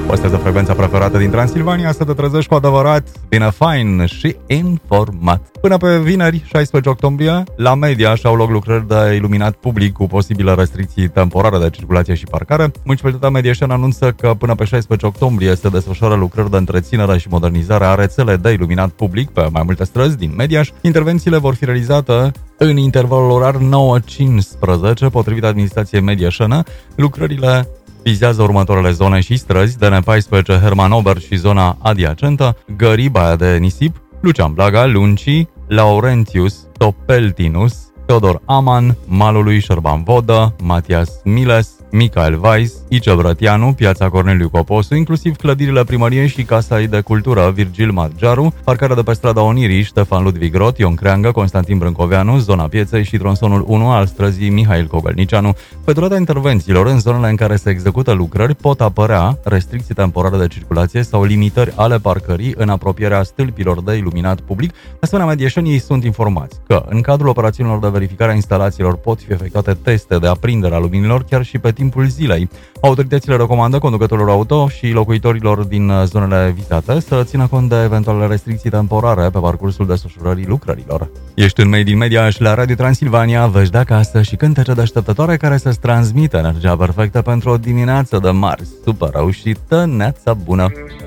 Păstrează frecvența preferată din Transilvania să te trezești cu adevărat bine fain și informat. Până pe vineri, 16 octombrie, la Media și-au loc lucrări de iluminat public cu posibile restricții temporare de circulație și parcare. Municipalitatea Medieșan anunță că până pe 16 octombrie se desfășoară lucrări de întreținere și modernizare a rețelei de iluminat public pe mai multe străzi din Mediaș. Intervențiile vor fi realizate în intervalul orar 9-15, potrivit administrației mediașană. Lucrările vizează următoarele zone și străzi: DN14 Herman Ober și zona adiacentă, Gări, Baia de Nisip, Lucian Blaga, Luncii, Laurentius, Topeltinus, Teodor Aman, Malul lui Șerban Vodă, Matias Miles, Michael Weiss, Ice Brătianu, Piața Corneliu Coposu, inclusiv clădirile primăriei și Casa de Cultură Virgil Margearu, parcarea de pe strada Onirii, Ștefan Ludvig Rot, Ion Creangă, Constantin Brâncoveanu, zona Pieței și tronsonul 1 al străzii Mihail Cogălnicianu. Pe durata intervențiilor în zonele în care se execută lucrări pot apărea restricții temporare de circulație sau limitări ale parcării în apropierea stâlpilor de iluminat public. Asemenea, medieșenii sunt informați că în cadrul operațiunilor de verificare a instalațiilor pot fi efectuate teste de aprindere a luminilor chiar și pe timpul zilei. Autoritățile recomandă conducătorilor auto și locuitorilor din zonele vizate să țină cont de eventuale restricții temporare pe parcursul desfășurării lucrărilor. Ești în Made in Media și la Radio Transilvania, vești de acasă și cântece deșteptătoare care să-ți transmită energia perfectă pentru o dimineață de marți. Super reușită, neața bună!